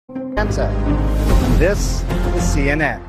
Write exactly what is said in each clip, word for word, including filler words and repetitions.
Answer. This is C N N.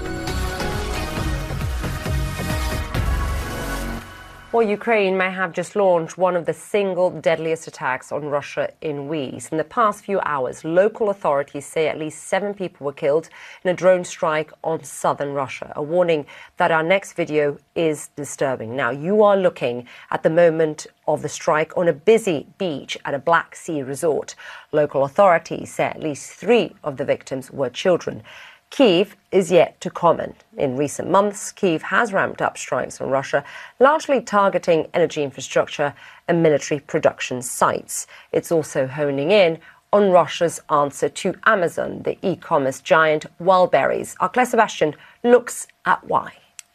Well, Ukraine may have just launched one of the single deadliest attacks on Russia in weeks. In the past few hours, local authorities say at least seven people were killed in a drone strike on southern Russia. A warning that our next video is disturbing. Now, you are looking at the moment of the strike on a busy beach at a Black Sea resort. Local authorities say at least three of the victims were children. Kyiv is yet to comment. In recent months, Kyiv has ramped up strikes on Russia, largely targeting energy infrastructure and military production sites. It's also honing in on Russia's answer to Amazon, the e-commerce giant Wildberries. Our Claire Sebastian looks at why.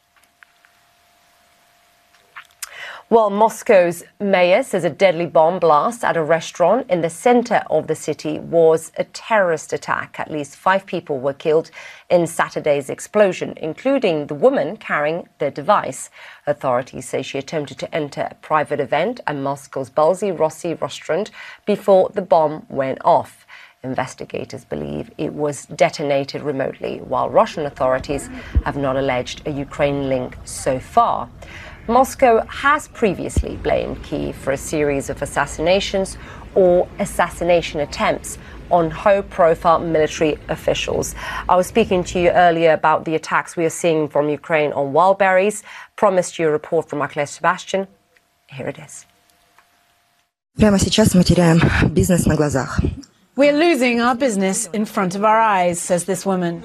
Well, Moscow's mayor says a deadly bomb blast at a restaurant in the center of the city was a terrorist attack. At least five people were killed in Saturday's explosion, including the woman carrying the device. Authorities say she attempted to enter a private event at Moscow's Balzy Rossi restaurant before the bomb went off. Investigators believe it was detonated remotely, while Russian authorities have not alleged a Ukraine link so far. Moscow has previously blamed Kyiv for a series of assassinations or assassination attempts on high-profile military officials. I was speaking to you earlier about the attacks we are seeing from Ukraine on Wildberries. Promised you a report from our Claire Sebastian. Here it is. Прямо сейчас мы теряем бизнес на глазах. We're losing our business in front of our eyes, says this woman.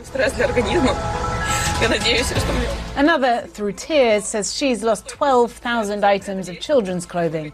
Another, through tears, says she's lost twelve thousand items of children's clothing.